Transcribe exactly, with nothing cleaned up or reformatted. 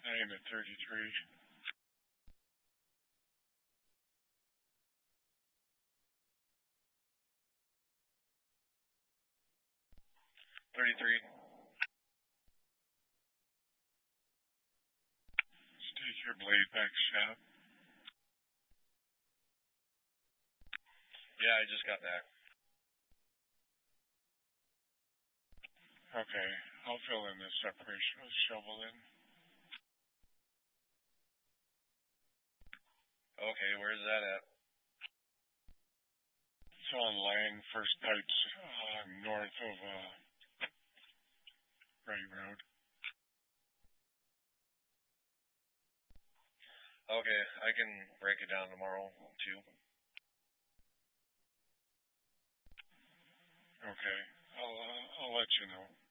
I am at thirty-three. thirty-three. Take your blade back, shop. Yeah, I just got back. Okay, I'll fill in the separation with shovel in. Okay, where's that at? It's on line, first pipes uh, north of uh, Wright Road. Okay, I can break it down tomorrow, too. Okay, I'll, uh, I'll let you know.